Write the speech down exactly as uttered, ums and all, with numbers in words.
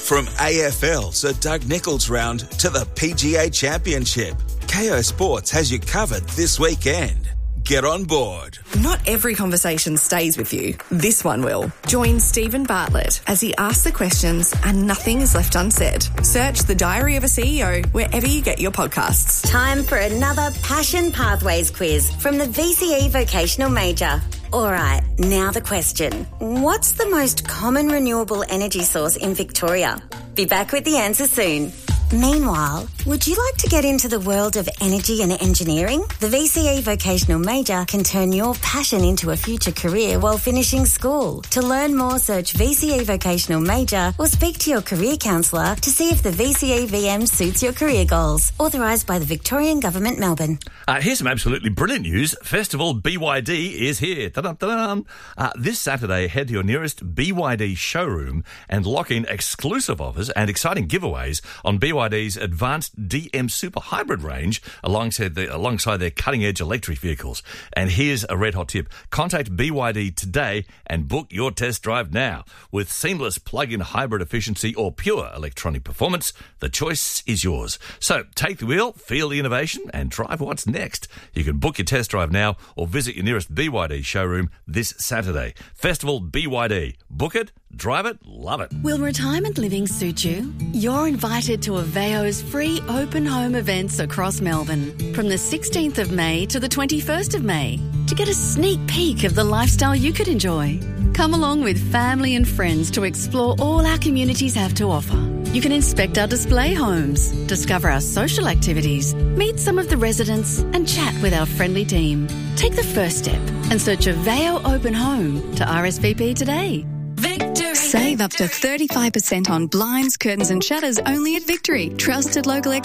From A F L Sir Doug Nicholls round to the P G A Championship, Kayo Sports has you covered this weekend. Get on board. Not every conversation stays with you. This one will. Join Stephen Bartlett as he asks the questions and nothing is left unsaid. Search The Diary of a C E O wherever you get your podcasts. Time for another Passion Pathways quiz from the V C E Vocational Major. All right, now the question. What's the most common renewable energy source in Victoria? Be back with the answer soon. Meanwhile, would you like to get into the world of energy and engineering? The V C E Vocational Major can turn your passion into a future career while finishing school. To learn more, search V C E Vocational Major or speak to your career counsellor to see if the V C E V M suits your career goals. Authorised by the Victorian Government, Melbourne. Uh, here's some absolutely brilliant news. Festival B Y D is here. Ta-dum, ta-dum. Uh, this Saturday, head to your nearest B Y D showroom and lock in exclusive offers and exciting giveaways on B Y D's advanced D M Super Hybrid range alongside, the, alongside their cutting-edge electric vehicles. And here's a red-hot tip. Contact B Y D today and book your test drive now. With seamless plug-in hybrid efficiency or pure electronic performance, the choice is yours. So take the wheel, feel the innovation, and drive what's next. You can book your test drive now or visit your nearest B Y D showroom this Saturday. Festival B Y D. Book it, drive it, love it. Will retirement living suit you? You're invited to Aveo's free open home events across Melbourne from the sixteenth of May to the twenty-first of May to get a sneak peek of the lifestyle you could enjoy. Come along with family and friends to explore all our communities have to offer. You can inspect our display homes, discover our social activities, meet some of the residents and chat with our friendly team. Take the first step and search Aveo Open Home to R S V P today. Victory. Save up to thirty-five percent on blinds, curtains and shutters only at Victory. Trusted local